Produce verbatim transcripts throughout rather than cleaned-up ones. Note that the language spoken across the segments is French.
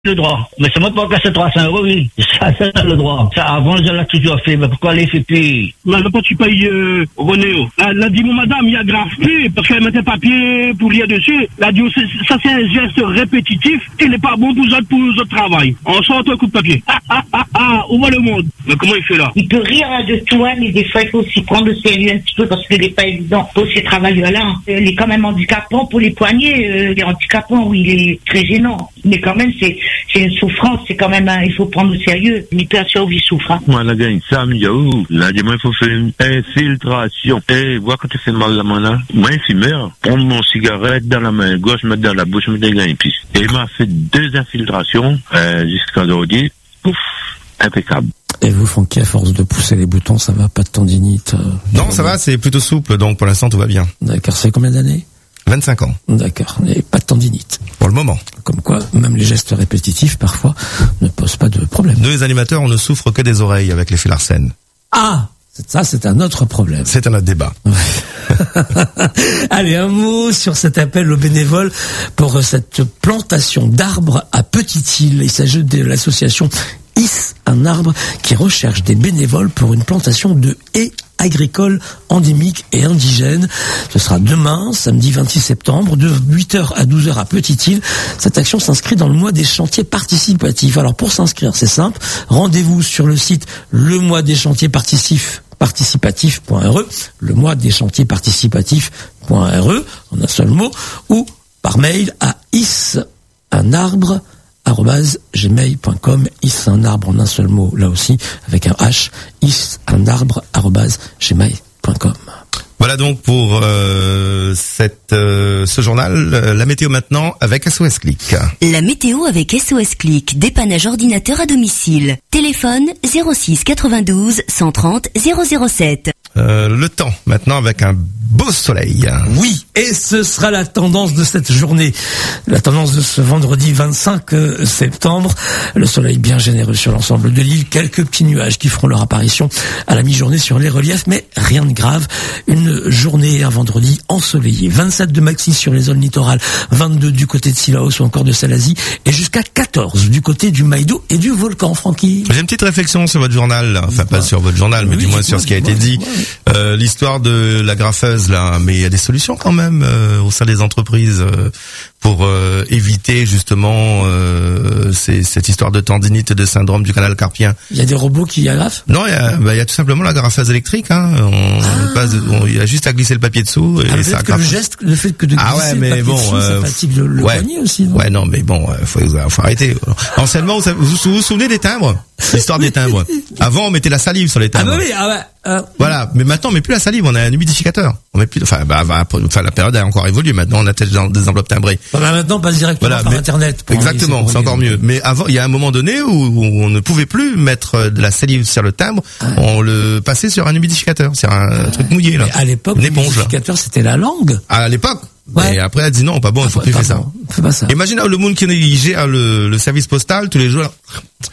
le droit. Mais c'est moi qui ai cassé trois cents euros, oui. Ça, c'est le droit. Ça, avant, je l'ai toujours fait. Mais pourquoi les fait plus? Mais pourquoi tu payes, euh, René? Elle a dit, mon madame, il y a grave plus, parce qu'elle mettait papier pour lire dessus. Elle a dit, ça, c'est un geste répétitif, qui n'est pas bon pour vous autres, pour vous autres travail. On sort un coup de papier. Ah, ah, ah, ah, où va le monde? Mais comment il fait là? Il peut rire de toi, mais des fois, il faut aussi prendre le sérieux un petit peu, parce que il n'est pas évident pour ces travailleurs-là. Il est quand même handicapant pour les poignets. Euh, il est handicapant, oui, il est très gênant. Mais quand même, c'est, c'est une souffrance, c'est quand même, un, il faut prendre au sérieux. Il peut assurer, il souffre. Hein. Moi, la gagne, ça, mais où? Là, dis-moi, il faut faire une infiltration. Eh, vois quand tu fais mal la main là. Moi, un fumeur, prendre mon cigarette dans la main gauche, mettre dans la bouche, mettre dans une piste. Et il m'a fait deux infiltrations, euh, jusqu'à aujourd'hui. Pouf, impeccable. Et vous, Francky, à force de pousser les boutons, ça va, pas de tendinite? Euh, non, ça va, c'est plutôt souple, donc pour l'instant, tout va bien. D'accord, c'est combien d'années? vingt-cinq ans. D'accord, et pas de tendinite. Pour le moment. Comme quoi, même les gestes répétitifs, parfois, ne posent pas de problème. Nous, les animateurs, on ne souffre que des oreilles avec l'effet Larsen. Ah! Ça, c'est un autre problème. C'est un autre débat. Ouais. Allez, un mot sur cet appel aux bénévoles pour cette plantation d'arbres à Petite-Île. Il s'agit de l'association Is, un arbre qui recherche des bénévoles pour une plantation de haies agricoles endémiques et indigènes. Ce sera demain, samedi vingt-six septembre, de huit heures à douze heures à Petite-Île. Cette action s'inscrit dans le mois des chantiers participatifs. Alors pour s'inscrire, c'est simple. Rendez-vous sur le site le mois des chantiers participatifs participatif.re, le mois des chantiers participatifs.re, en un seul mot, ou par mail à is un arbre arobase gmail point com, is un arbre en un seul mot, là aussi, avec un H, is un arbre arobase gmail point com. Voilà donc pour euh, cette euh, ce journal. Euh, la météo maintenant avec S O S Click. La météo avec S O S Click, dépannage ordinateur à domicile. Téléphone zéro six quatre-vingt-douze cent trente zéro zéro sept. Euh, le temps maintenant avec un beau soleil. Oui, et ce sera la tendance de cette journée. La tendance de ce vendredi vingt-cinq septembre. Le soleil bien généreux sur l'ensemble de l'île. Quelques petits nuages qui feront leur apparition à la mi-journée sur les reliefs, mais rien de grave. Une journée, un vendredi ensoleillé. vingt-sept de maxi sur les zones littorales, vingt-deux du côté de Sillaos ou encore de Salazie, et jusqu'à quatorze du côté du Maïdo et du volcan, Francky. J'ai une petite réflexion sur votre journal, là. Enfin, pas sur votre journal, mais oui, du moins sur ce qui a été dit. Euh, l'histoire de la graffeuse, là. Mais il y a des solutions quand même euh, au sein des entreprises euh, pour euh, éviter justement euh, ces, cette histoire de tendinite et de syndrome du canal carpien. Il y a des robots qui agrafent? Non, il y a, bah, il y a tout simplement la graffeuse électrique. Hein. On ah. passe, on, il y a juste à glisser le papier dessous et ah, ça que le geste, le fait que de glisser ah ouais, mais le papier bon, dessous, euh, ça fatigue le, le ouais. poignet aussi. Non, ouais, non, mais bon, euh, faut, faut arrêter. Anciennement, vous, vous, vous vous souvenez des timbres? L'histoire des timbres. Avant, on mettait la salive sur les timbres. Ah bah oui, ah ouais. Euh, voilà, mais maintenant on met plus la salive, on a un humidificateur. On met plus, enfin, bah, bah, enfin, la période a encore évolué. Maintenant, on a des enveloppes timbrées. Bah, bah, maintenant, on passe directement voilà, par mais, Internet. Exactement, c'est encore mieux. Mais avant, il y a un moment donné où, où on ne pouvait plus mettre de la salive sur le timbre, ah. on le passait sur un humidificateur, sur un ah. truc mouillé là. Mais à l'époque, l'humidificateur c'était la langue. À l'époque. Ouais. Et après, elle dit non, pas bon, il faut plus faire ça. Fais pas ça. Imagine le monde qui gère le, le service postal tous les jours. Là.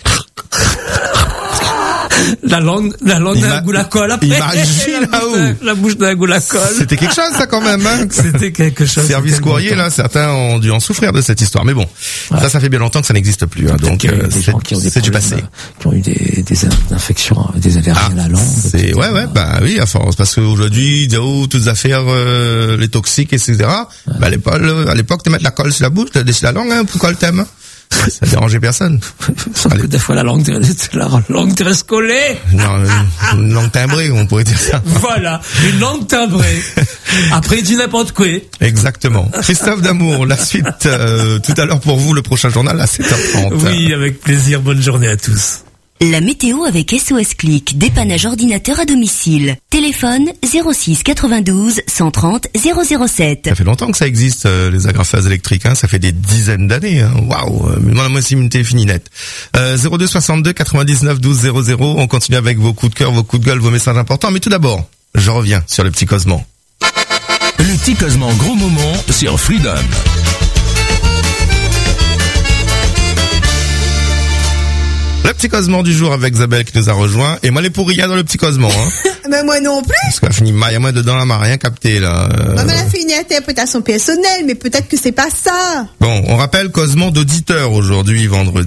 La langue, la langue d'un goût la colle après. Imagine là-haut. La bouche d'un goût la colle. C'était quelque chose, ça, quand même, hein. C'était quelque chose. Service courrier, là, certains ont dû en souffrir de cette histoire. Mais bon. Ouais. Ça, ça fait bien longtemps que ça n'existe plus, hein. Donc, euh, c'est du passé. Qui ont eu des, des infections, des allergies ah, à la langue. C'est, ouais, ouais, bah, oui, à force. Parce qu'aujourd'hui, oh, toutes les affaires, euh, les toxiques, et cetera. Ouais. Bah, à l'époque, à l'époque, tu mets la colle sur la bouche, tu laisses la langue, hein. Pourquoi le thème? Ça dérangeait personne. Sauf Allez. que des fois la langue, la langue te reste collée. Non, une langue timbrée, on pourrait dire ça. Voilà, une langue timbrée. Après, il dit n'importe quoi. Exactement. Christophe Damour, la suite euh, tout à l'heure pour vous, le prochain journal à sept heures trente. Oui, avec plaisir. Bonne journée à tous. La météo avec S O S Click, dépannage ordinateur à domicile. Téléphone zéro six quatre-vingt-douze cent trente zéro zéro sept. Ça fait longtemps que ça existe, euh, les agrafeuses électriques, hein. Ça fait des dizaines d'années, hein. Waouh. Mais moi, la moisissime finie net. Euh, zéro deux soixante-deux quatre-vingt-dix-neuf douze zéro zéro. On continue avec vos coups de cœur, vos coups de gueule, vos messages importants. Mais tout d'abord, je reviens sur le petit Cosmo. Le petit Cosmo gros moment sur Freedom. Le petit causement du jour avec Isabelle qui nous a rejoint. Et moi, les pourris dans le petit causement, hein. Mais moi non plus. Parce qu'elle a fini, il y a moi dedans, là, m'a rien capté, là. Euh... Maman a fait une interprétation personnelle, mais peut-être que c'est pas ça. Bon, on rappelle causement d'auditeurs aujourd'hui, vendredi.